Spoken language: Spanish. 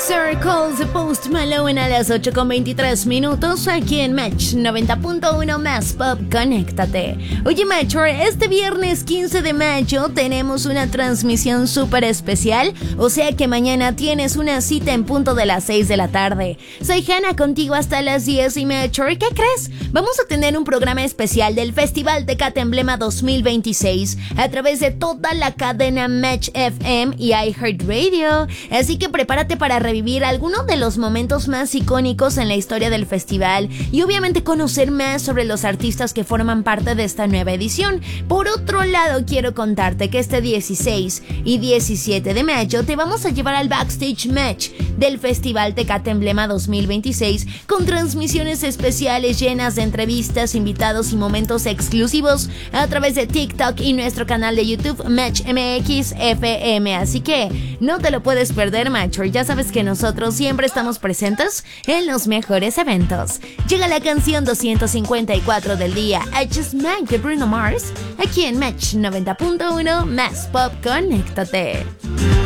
Circles de Post Malone a las 8:23 aquí en Match 90.1 Más Pop, conéctate. Oye Matcher, este viernes 15 de mayo tenemos una transmisión súper especial, o sea que mañana tienes una cita en punto de las 6 de la tarde. Soy Hannah contigo hasta las 10 y Matcher, ¿qué crees? Vamos a tener un programa especial del Festival Tecate Emblema 2026 a través de toda la cadena Match FM y iHeartRadio, así que prepárate para revivir algunos de los momentos más icónicos en la historia del festival y obviamente conocer más sobre los artistas que forman parte de esta nueva edición. Por otro lado, quiero contarte que este 16 y 17 de mayo te vamos a llevar al Backstage Match del Festival Tecate Emblema 2026 con transmisiones especiales llenas de entrevistas, invitados y momentos exclusivos a través de TikTok y nuestro canal de YouTube Match MX FM, así que no te lo puedes perder, Matcher. Ya sabes que nosotros siempre estamos presentes en los mejores eventos. Llega la canción 254 del día, I Just Might de Bruno Mars, aquí en Match 90.1 Más Pop, conéctate.